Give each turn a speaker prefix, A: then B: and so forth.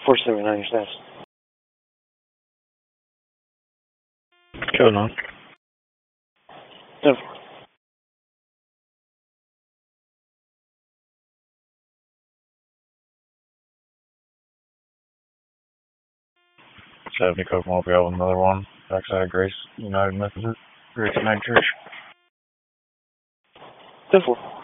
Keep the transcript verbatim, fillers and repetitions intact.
A: four seventy-nine, your status.
B: Going on.
A: ten
B: seventy Coke Mobile with another one. Backside of Grace United Methodist. Grace United Church.
A: four.